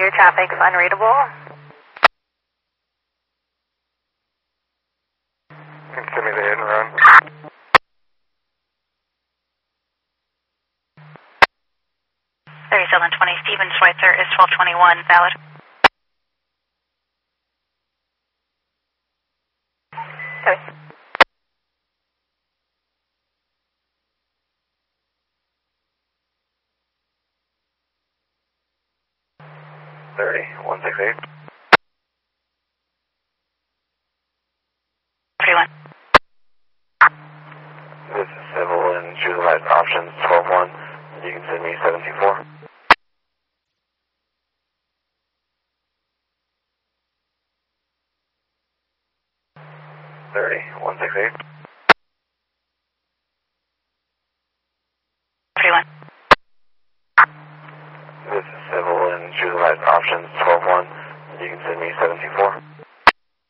your traffic's unreadable. Send me the hit and run. 3720 Steven Schweitzer is 1221, valid. Sorry. $30, 168. 31. This is civil and choose options 12-1. You can send me 724. 30, 168. 31. This is civil and choose options 12-1. You can send me 724.